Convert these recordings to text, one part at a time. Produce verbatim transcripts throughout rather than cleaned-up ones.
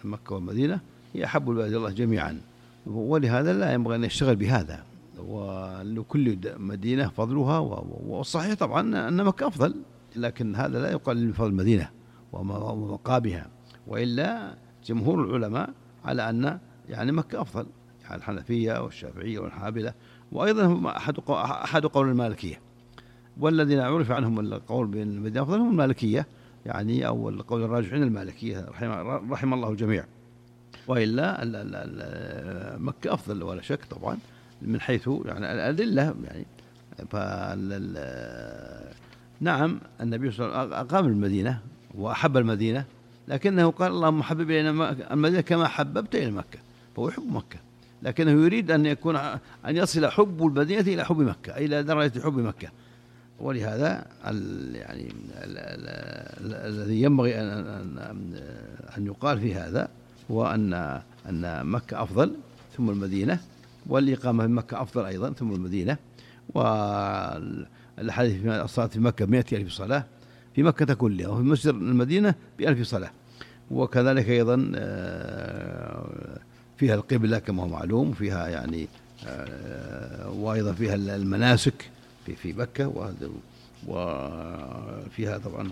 مكة والمدينة هي أحب البلاد إلى الله جميعا، ولهذا لا ينبغي أن يشتغل بهذا، ولكل مدينة فضلها، والصحيح طبعا أن مكة أفضل، لكن هذا لا يقلل من فضل المدينة ومقامها، وإلا جمهور العلماء على أن يعني مكة أفضل، يعني الحنفية والشافعية والحنابلة، وأيضا هم أحد أحد قول المالكية، والذين عرف عنهم القول بأن المدينة أفضل هم المالكية، يعني أو القول الراجح عند المالكية رحم, رحم الله الجميع، وإلا مكة أفضل ولا شك طبعا من حيث يعني الأدلة. يعني نعم النبي صلى الله عليه وسلم أقام المدينة وأحب المدينة، لكنه قال اللهم حبب إلينا المدينة كما حببت إلى مكة، فهو يحب مكة، لكنه يريد أن يكون أن يصل حب المدينة إلى حب مكة، إلى درجة حب مكة. ولهذا يعني الذي ينبغي أن أن يقال في هذا هو أن أن مكة أفضل ثم المدينة، والإقامة في مكة أفضل أيضا ثم المدينة، والحديث في الصلاة في مكة بمئة ألف صلاة في مكة كلها، وفي مسجد المدينة بألف صلاة، وكذلك أيضا فيها القبلة كما هو معلوم، فيها يعني وأيضا فيها المناسك في في مكة، وفيها طبعا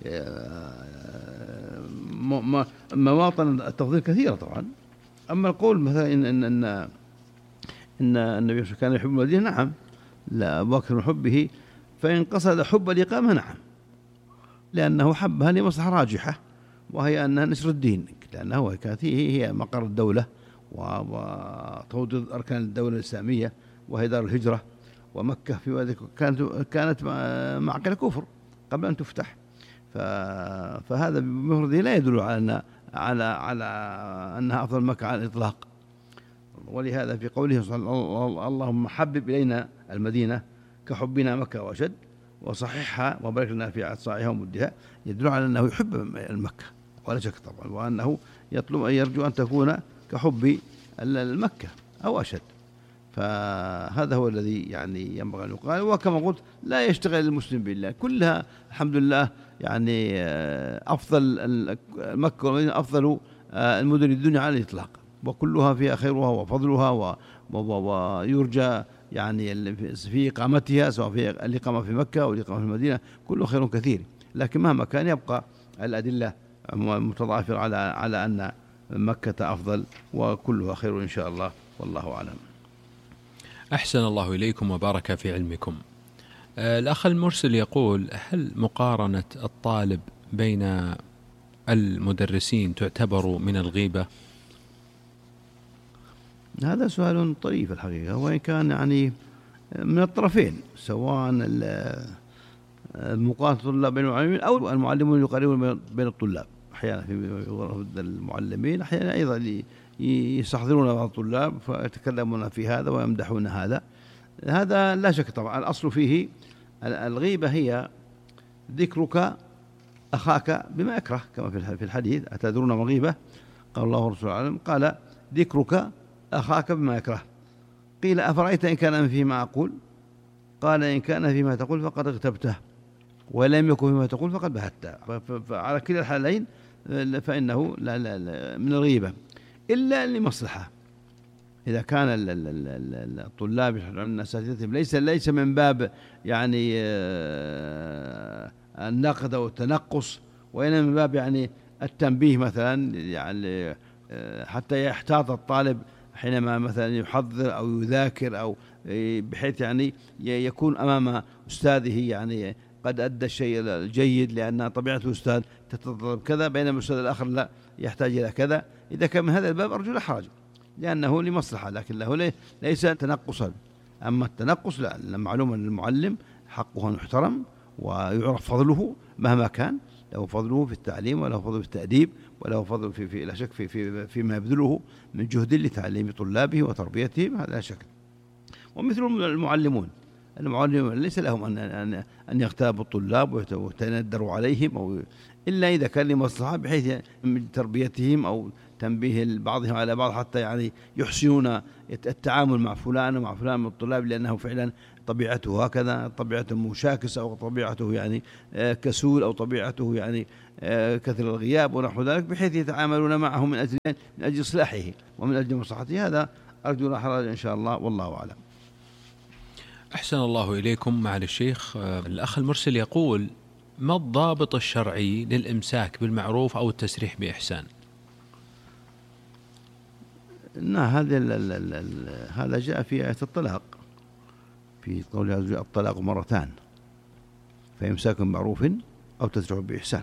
مواطن التفضيل كثيرة طبعا. أما القول مثلا إن إن إن, إن النبي كان يحب المدينة، نعم، لا أكثر من حبه، فإن قصد حب الإقامة نعم، لأنه حبها لمصلحة راجحة، وهي أنها نشر الدين، لأنه كانت هي مقر الدولة وتوطيد أركان الدولة الإسلامية، وهي دار الهجرة، ومكة في وقت كانت كانت معقل كفر قبل أن تفتح، فهذا بمفرده لا يدل على أن على على أنها أفضل مكة على الإطلاق. ولهذا في قوله صلى الله اللهم حبب إلينا المدينة كحبنا مكة وأشد، وصححها وبارك لنا في أصاعها ومدها، يدل على أنه يحب المكة ولا شك طبعا، وأنه يطلب أن يرجو أن تكون كحب المكة أو أشد. فهذا هو الذي يعني ينبغي أن يقال. وكما قلت لا يشتغل المسلم بالله، كلها الحمد لله يعني أفضل مكة والمدينة أفضل المدن الدنيا على الإطلاق، وكلها فيها خيرها وفضلها، ويرجى يعني في إقامتها، سواء في الإقامة في مكة أو الإقامة في المدينة كله خير كثير، لكن مهما كان يبقى الأدلة متضافرة على على أن مكة أفضل وكلها خير إن شاء الله، والله أعلم. أحسن الله إليكم وبارك في علمكم. الأخ المرسل يقول: هل مقارنة الطالب بين المدرسين تعتبر من الغيبة؟ هذا سؤال طريف الحقيقة، وإن كان يعني من الطرفين، سواء مقارنة الطلاب بين المعلمين أو المعلمون يقارنون بين الطلاب، أحيانا في غرف المعلمين، أحيانا أيضا يستحضرون بعض الطلاب فيتكلمون في هذا ويمدحون هذا، هذا لا شك طبعا الأصل فيه الغيبة هي ذكرك أخاك بما يكره، كما في الحديث أتدرون ما الغيبة؟ قال الله ورسوله أعلم، قال ذكرك أخاك بما يكره، قيل أفرأيت إن كان فيما أقول؟ قال إن كان فيما تقول فقد اغتبته، ولم يكن فيما تقول فقد بهته. فعلى كلا الحالين فإنه لا لا لا من الغيبة، إلا لمصلحة، إذا كان الطلاب من أساتذتهم ليس ليس من باب يعني النقد أو التنقص، وإنما من باب يعني التنبيه مثلا، يعني حتى يحتاط الطالب حينما مثلا يحضر أو يذاكر، أو بحيث يعني يكون أمام أستاذه يعني قد أدى الشيء الجيد، لأن طبيعة الأستاذ تتطلب كذا، بينما الأستاذ الآخر لا يحتاج إلى كذا. إذا كان من هذا الباب أرجو لا حرج، لأنه لمصلحة، لكن له ليس تنقصا. أما التنقص لا، معلوم أن المعلم حقه أن يحترم ويعرف فضله مهما كان، له فضله في التعليم، وله فضله في التأديب، وله فضل في, في لا شك في في فيما يبذله من جهد لتعليم طلابه وتربيتهم، هذا لا شك. ومثل المعلمون، المعلمون ليس لهم أن أن أن يغتابوا الطلاب ويتندروا عليهم، أو إلا إذا كان لمصلحة، بحيث من تربيتهم أو تنبيه بعضهم على بعض، حتى يعني يحسنون التعامل مع فلان ومع فلان من الطلاب، لأنه فعلا طبيعته هكذا، طبيعته مشاكس أو طبيعته يعني كسول أو طبيعته يعني كثر الغياب ونحو ذلك، بحيث يتعاملون معه من أجل من أجل إصلاحه ومن أجل مصلحته. هذا أرجو لا حرج إن شاء الله، والله أعلم. أحسن الله إليكم. معالي الشيخ، الأخ المرسل يقول: ما الضابط الشرعي للإمساك بالمعروف أو التسريح بإحسان؟ نعم، هذا هذا جاء في آية الطلاق، في قول عز وجل: الطلاق مرتان فإمساك بمعروف أو تسريح بإحسان.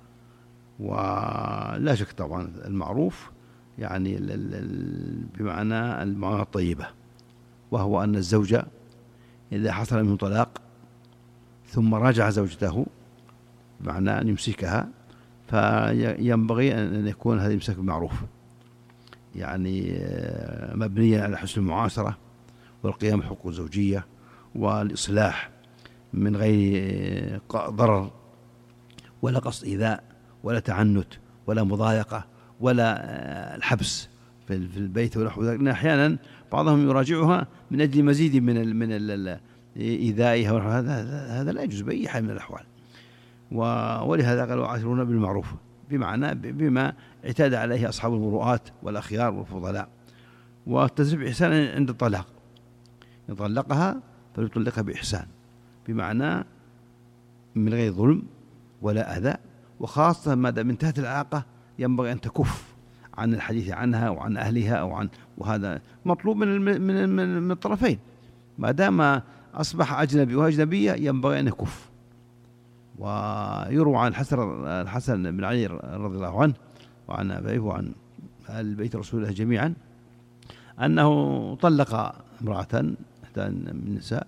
ولا شك طبعا المعروف يعني بمعنى المعاملة الطيبة، وهو أن الزوجة إذا حصل منه طلاق ثم راجع زوجته بمعنى أن يمسكها، فينبغي أن يكون هذا الإمساك بالمعروف، يعني مبنيا على حسن المعاشرة والقيام بحقوق الزوجية والإصلاح من غير ضرر ولا قصد إيذاء ولا تعنت ولا مضايقة ولا الحبس في البيت ونحو ذلك. أحيانا بعضهم يراجعها من أجل مزيد من من إيذائها، هذا هذا لا يجوز بأي حال من الأحوال. ولهذا قالوا: عاشرون بالمعروف، بمعنى بما اعتاد عليه أصحاب المروءات والأخيار والفضلاء. والتسريح بإحسان عند الطلاق، يطلقها فليطلقها بإحسان، بمعنى من غير ظلم ولا أذى، وخاصة ما دام انتهت العلاقة ينبغي أن تكف عن الحديث عنها وعن أهلها أو عن، وهذا مطلوب من من من الطرفين. ما دام أصبح أجنبي وأجنبية ينبغي أن يكف. ويروى عن الحسن الحسن بن علي رضي الله عنه وعن أبيه وعن أهل بيت رسول الله جميعا أنه طلق امرأة من النساء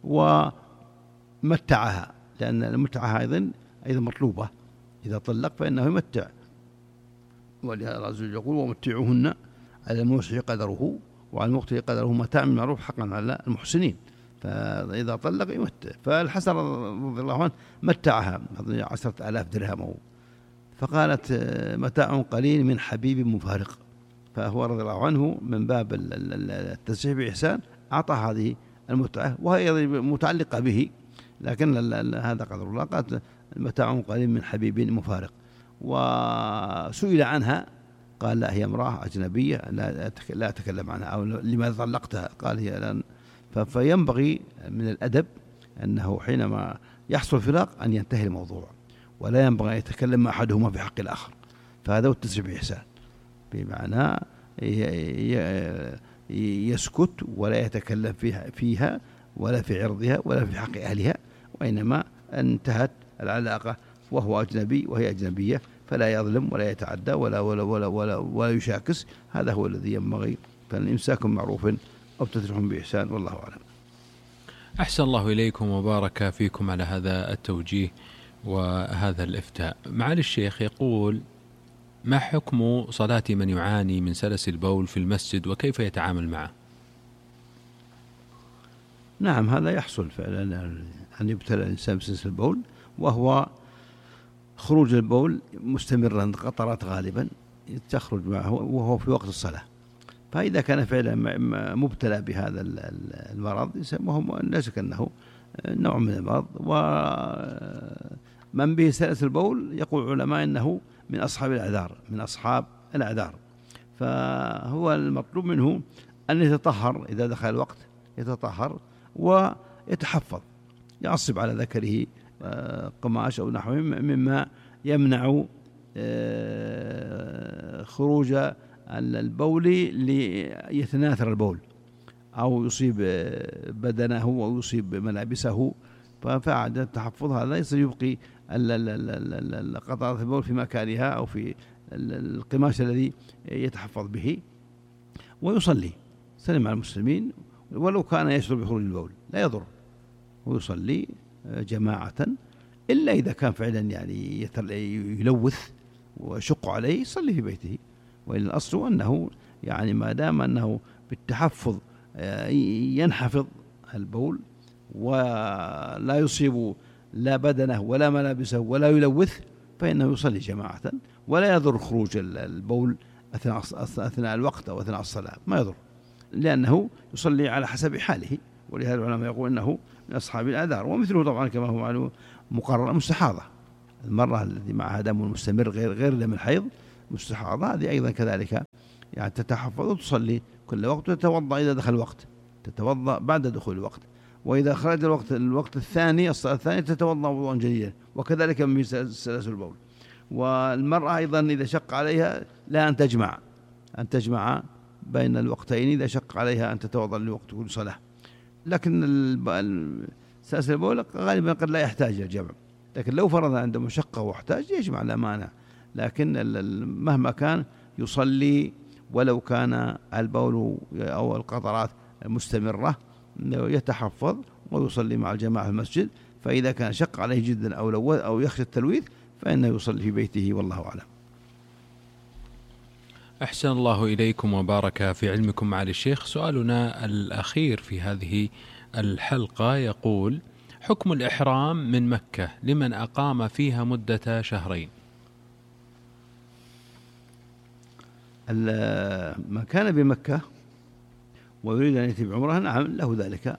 ومتعها، لأن المتعة أيضا أيضا مطلوبة. إذا طلق فإنه يمتع، ولهذا الله عز وجل يقول: ومتعوهن على الموسع قدره وعلى المقتر قدره متاع بالمعروف حقا على المحسنين. فإذا طلق يمتع. فالحسن رضي الله عنه متعها عشرة آلاف درهم، فقالت: متاع قليل من حبيب مفارق. فهو رضي الله عنه من باب التسريح بإحسان أعطى هذه المتعة، وهي متعلقة به، لكن هذا قدر الله. قالت: متاع قليل من حبيب مفارق. وسئل عنها قال: لا، هي امرأة أجنبية لا أتكلم عنها. أو لماذا طلقتها؟ قال: هي لأن. فينبغي من الأدب أنه حينما يحصل فراق أن ينتهي الموضوع، ولا ينبغي أن يتكلم أحدهما في حق الآخر. فهذا هو التسريح بإحسان، بمعنى يسكت ولا يتكلم فيها, فيها ولا في عرضها ولا في حق أهلها، وإنما انتهت العلاقة وهو أجنبي وهي أجنبية، فلا يظلم ولا يتعدى ولا ولا ولا ولا, ولا يشاكس. هذا هو الذي ينبغي. فالإمساك معروف أو تسريح بإحسان، والله أعلم. أحسن الله إليكم وبارك فيكم على هذا التوجيه وهذا الإفتاء. معالي الشيخ يقول: ما حكم صلاة من يعاني من سلس البول في المسجد وكيف يتعامل معه؟ نعم، هذا يحصل فعلا أن يبتلى الإنسان بسلس البول، وهو خروج البول مستمرا، قطرات غالبا تخرج معه وهو في وقت الصلاة. فإذا كان فعلا مبتلى بهذا المرض وهو لا شك أنه نوع من المرض، ومن به سلس البول يقول العلماء أنه من أصحاب الأعذار من أصحاب الأعذار فهو المطلوب منه أن يتطهر إذا دخل الوقت، يتطهر ويتحفظ، يعصب على ذكره قماش أو نحوه مما يمنع خروج البول ليتناثر البول أو يصيب بدنه أو يصيب ملابسه. ففعل التحفظ هذا يبقي قطرات البول في مكانها أو في القماش الذي يتحفظ به، ويصلي سلم على المسلمين ولو كان يشعر بخروج البول لا يضر، ويصلي جماعة، إلا إذا كان فعلا يعني يلوث ويشق عليه يصلي في بيته. وإن الأصل أنه يعني ما دام أنه بالتحفظ ينحفظ البول ولا يصيب لا بدنه ولا ملابسه ولا يلوث، فإنه يصلي جماعة ولا يضر خروج البول أثناء أثناء الوقت أو أثناء الصلاة، ما يضر، لأنه يصلي على حسب حاله ولهذا العلماء يقول إنه من أصحاب الآذار. ومثله طبعا كما هو معلوم مقرر مستحاضة، المرأة التي معها دم مستمر غير غير دم الحيض مستحاضة، هذه أيضا كذلك يعني تتحفظ وتصلي كل وقت، وتتوضأ إذا دخل الوقت، تتوضأ بعد دخول الوقت، وإذا خرج الوقت الوقت الثاني الصلاة الثانية تتوضأ وضوءا جديدا، وكذلك من سلاسل البول. والمرأة أيضا إذا شق عليها لا أن تجمع أن تجمع بين الوقتين إذا شق عليها أن تتوضأ لوقت كل صلاة، لكن سلاسل البول غالبا قد لا يحتاج الجمع، لكن لو فرض عنده مشقة واحتاج يجمع لا مانع، لكن مهما كان يصلي ولو كان البول أو القطرات مستمرة يتحفظ ويصلي مع الجماعة في المسجد. فإذا كان شق عليه جدا أو لو أو يخشى التلويث فإنه يصلي في بيته والله أعلم. أحسن الله إليكم وبارك في علمكم معالي الشيخ. سؤالنا الأخير في هذه الحلقة يقول: حكم الإحرام من مكة لمن أقام فيها مدة شهرين؟ من كان بمكة ويريد أن يأتي بعمرة نعم له ذلك،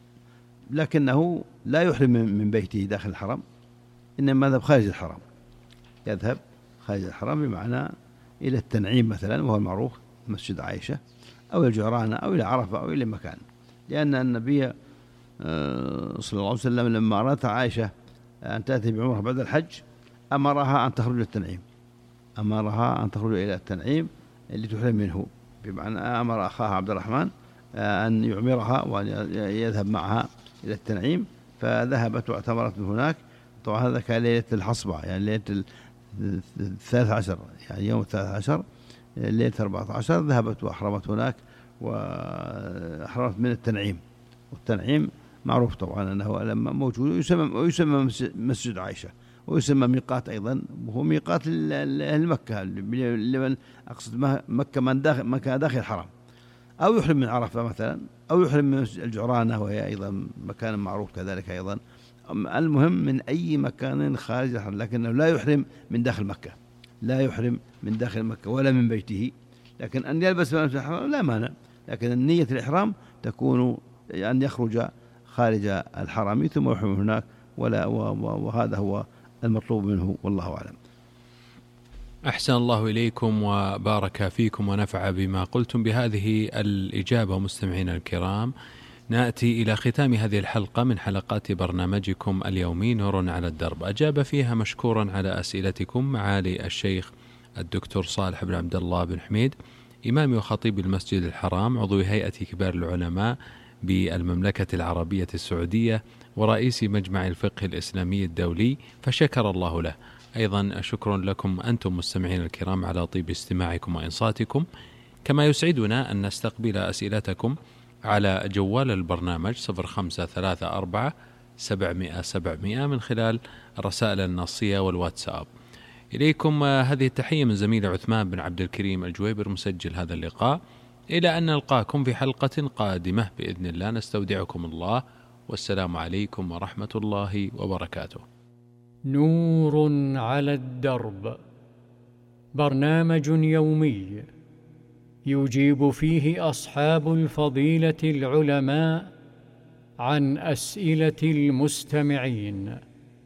لكنه لا يحرم من بيته داخل الحرم، إنما يذهب خارج الحرم، يذهب خارج الحرم بمعنى إلى التنعيم مثلا وهو المعروف مسجد عائشة، أو الجعرانة أو إلى عرفة أو إلى مكان، لأن النبي صلى الله عليه وسلم لما أرادت عائشة أن تأتي بعمرة بعد الحج أمرها أن تخرج للتنعيم، أمرها أن تخرج إلى التنعيم اللي تحرم منه، بمعنى أمر أخاها عبد الرحمن أن يعمرها وأن يذهب معها إلى التنعيم، فذهبت واعتمرت من هناك. طبعا هذا كان ليلة الحصبة، يعني ليلة الثالث عشر، يعني يوم الثالث عشر ليلة أربعة عشر ذهبت وأحرمت هناك وأحرمت من التنعيم، والتنعيم معروف طبعا أنه لما موجود ويسمى, ويسمى مسجد عائشة، ويسمى ميقات أيضا، وهو ميقات أهل مكة لمن أقصد مكة من داخل مكة داخل الحرم، أو يحرم من عرفة مثلا، أو يحرم من الجعرانة وهي أيضا مكان معروف كذلك أيضا. المهم من أي مكان خارج الحرم، لكنه لا يحرم من داخل مكة، لا يحرم من داخل مكة ولا من بيته، لكن أن يلبس ملابس الإحرام لا مانع، لكن النية الإحرام تكون أن يخرج خارج الحرم ثم يحرم هناك، ولا وهذا هو المطلوب منه والله أعلم. أحسن الله إليكم وبارك فيكم ونفع بما قلتم. بهذه الإجابة مستمعينا الكرام نأتي إلى ختام هذه الحلقة من حلقات برنامجكم اليومي نور على الدرب. أجاب فيها مشكورا على أسئلتكم معالي الشيخ الدكتور صالح بن عبد الله بن حميد، إمام وخطيب المسجد الحرام، عضو هيئة كبار العلماء بالمملكة العربية السعودية ورئيس مجمع الفقه الإسلامي الدولي، فشكر الله له. أيضا شكر لكم أنتم مستمعين الكرام على طيب استماعكم وإنصاتكم، كما يسعدنا أن نستقبل أسئلتكم على جوال البرنامج صفر خمسة ثلاثة أربعة سبعمائة سبعمائة من خلال الرسائل النصية والواتساب. إليكم هذه التحية من زميل عثمان بن عبد الكريم الجويبر مسجل هذا اللقاء، إلى أن نلقاكم في حلقة قادمة بإذن الله. نستودعكم الله، والسلام عليكم ورحمة الله وبركاته. نور على الدرب، برنامج يومي يجيب فيه أصحاب الفضيلة العلماء عن أسئلة المستمعين.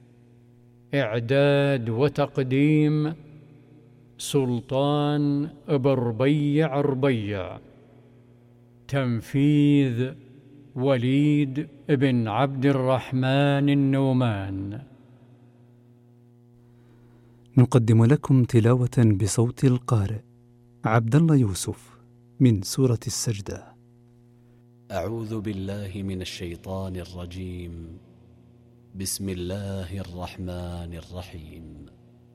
إعداد وتقديم سلطان بربيع ربيع، تنفيذ وليد بن عبد الرحمن النومان. نقدم لكم تلاوة بصوت القارئ عبد الله يوسف من سورة السجدة. أعوذ بالله من الشيطان الرجيم. بسم الله الرحمن الرحيم.